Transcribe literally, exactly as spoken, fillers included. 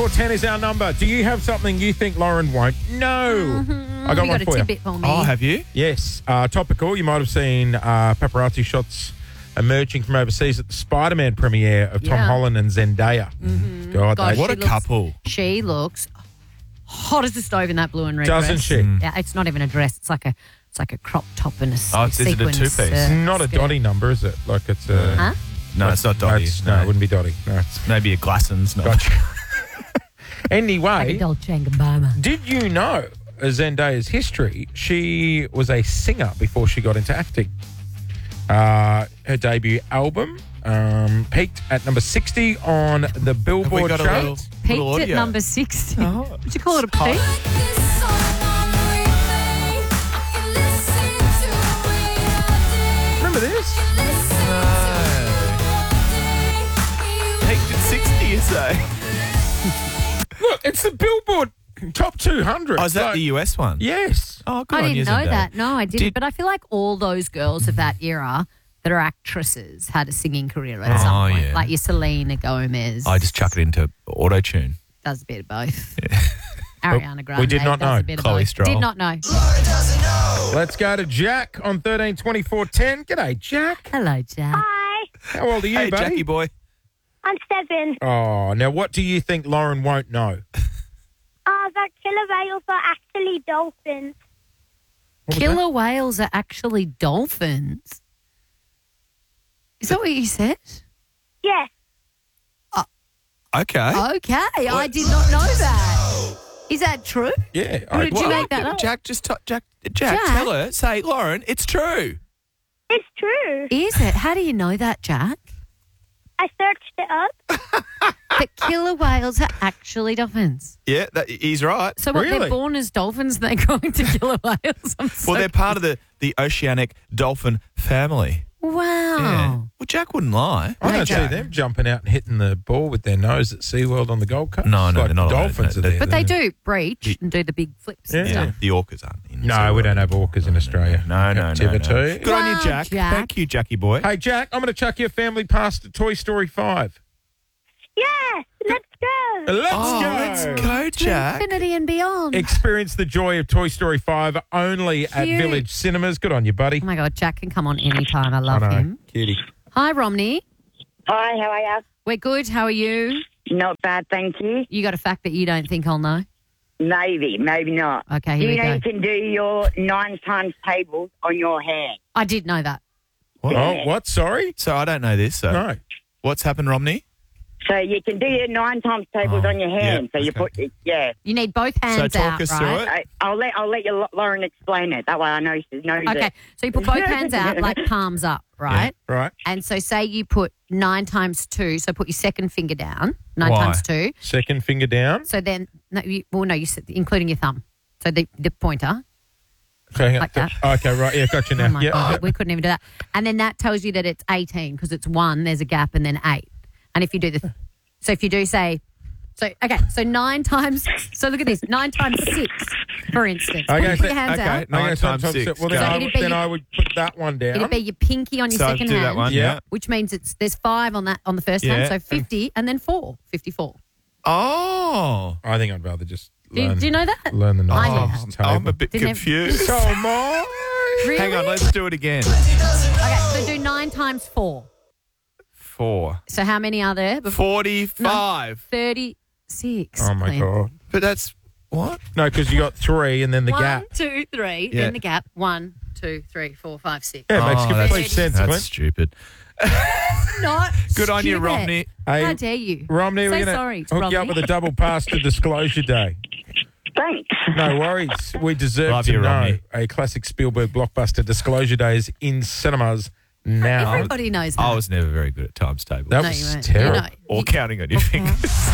ten is our number. Do you have something you think Lauren won't? No. Mm-hmm. I got you one got for a you. tidbit for me. Oh, have you? Yes. Uh, topical. You might have seen uh, paparazzi shots emerging from overseas at the Spider-Man premiere of Tom Yeah. Holland and Zendaya. Mm-hmm. God, Gosh, they, What she a looks- couple. She looks hot as a stove in that blue and red Doesn't dress. she? Mm. Yeah, it's not even a dress. It's like a it's like a crop top and a s- Oh, it's- is it a sequins, two-piece? uh, it's not a skirt. Dottie number, is it? Like it's a... Huh? No, it's not No, Dottie. it's- no, it wouldn't be Dottie. No, it's... Maybe a Glassons. No. Gotcha. Like a Anyway, Dolce and Gabbana. did you know Zendaya's history? She was a singer before she got into acting. Uh, her debut album um, peaked at number sixty on the Have we Billboard got a chart. little, Peaked little at audio? number sixty. Oh. Would you call it a peak? Remember this? Peaked at sixty, you say? Look, it's the Billboard Top two hundred. Oh, is that Like, the U S one? Yes. Oh, good I on you, didn't know Zendaya. that. No, I didn't. Did- But I feel like all those girls of that era that are actresses had a singing career at Oh, some point. yeah. Like your Selena Gomez. I just chuck it into auto-tune. does a bit of both. Ariana Grande. we did not does know. A bit of Chloe both. Stroll. Did not know. Let's go to Jack on thirteen twenty-four ten. G'day, Jack. Hello, Jack. Hi, How old are you, Hey, buddy? Jackie boy. I'm seven. Oh, now what do you think Lauren won't know? Uh, that killer whales are actually dolphins. What was Killer whales are actually dolphins. Is that what you said? Yes. Okay. Okay, I did not know that. Is that true? that? Yeah. Who did you well, make that up? Jack, just t- Jack, Jack, Jack? tell her. Say, Lauren, it's true. It's true. Is it? How do you know that, Jack? I searched it up. That killer whales are actually dolphins. Yeah, that, he's right. So what? Really? They're born as dolphins and they go into killer whales. I'm so Well, they're part of the, the oceanic dolphin family. Wow. Yeah. Well, Jack wouldn't lie. I No, don't see Jack. them jumping out and hitting the ball with their nose at SeaWorld on the Gold Coast. No, no, like they're not the allowed. dolphins No, are they- there. But they They're- do breach and do the big flips and Yeah. stuff. Yeah, the orcas aren't. In No, we don't have orcas in Australia. No, no, no, no. Activity. Good on Wow, you, Jack. Jack. Thank you, Jackie boy. Hey, Jack, I'm going to chuck your family past to Toy Story five. Yeah, let's go. Let's oh, go. let's go, Jack. Infinity and beyond. Experience the joy of Toy Story five only at Cute. Village Cinemas. Good on you, buddy. Oh my God, Jack can come on anytime. I I love know. him. Cutie. Hi, Romney. Hi, how are you? We're good. How are you? Not bad, thank you. You got a fact that you don't think I'll know? Maybe, maybe not. Okay, Do here you we know go. you can do your nine times tables on your hand? I did know that. What? Oh, what? Sorry? So I don't know this. So No. what's happened, Romney? So you can do your nine times tables Oh, on your hand. yeah, so you okay. put, it- yeah. You need both So hands talk out, us through right? it. I, I'll let I'll let you, Lauren explain it. That way I know she knows Okay, it. so you put both hands out, like palms up, right? Right. And so say you put nine times two, so put your second finger down, nine Why? times two. Second finger down. So then, no, you, well, no, you s- including your thumb. So the, the pointer. Okay, Like that. okay, right. Yeah, got you now. Oh my yeah. God, we couldn't even do that. And then that tells you that it's eighteen because it's one, there's a gap, and then eight. And if you do the, so if you do say, so okay, so nine times. So look at this, nine times six, for instance. Okay, put so- your hands okay. out. Nine Okay, so- times so- six, Well, then, go. I, So would, it'd be then your- I would put that one down. It'd be your pinky on your So second do hand, that one. Yeah. Yeah. which means it's there's five on that on the first Yeah. hand, so fifty, and then four, fifty-four. Oh. I think I'd rather just Do you, learn, do you know that? learn the I nine know. times I'm, I'm table. a bit Didn't have- confused. So am I. Really? Hang on, let's do it again. Okay, so do nine times four. Four. So how many are there? Before Forty-five. thirty-six. Oh, my Clint. God. But that's what? No, because you got three and then the One, gap. two, three. Yeah. Then the gap. One, two, three, four, five, six. Yeah, it makes Oh, complete that's- sense, That's Clint. stupid. Not Good on you, stupid. Romney. Hey, How dare you? Romney, Say we're going sorry to to hook you up Romney. with a double pass to Disclosure Day. Thanks. No worries. We deserve Love to you, know Romney. a classic Spielberg blockbuster Disclosure Day is in cinemas now. Everybody knows that. I was never very good at times tables. That No, was you weren't. terrible. You know, or you- counting on your fingers.